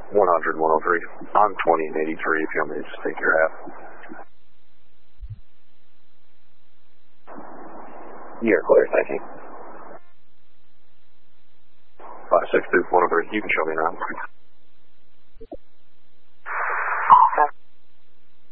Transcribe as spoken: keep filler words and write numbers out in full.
one hundred, one oh three. I'm twenty and eighty-three if you want me to just take your half. You're clear, thank you. five six two, one oh three, you can show me around.